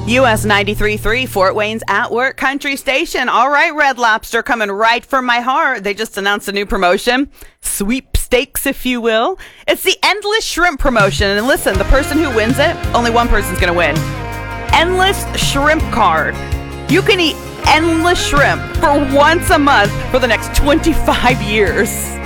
US 93.3, Fort Wayne's At Work Country Station. All right, Red Lobster, coming right from my heart. They just announced a new promotion, sweepstakes, if you will. It's the Endless Shrimp promotion. And listen, the person who wins it, only one person's going to win. Endless Shrimp Card. You can eat endless shrimp for once a month for the next 25 years.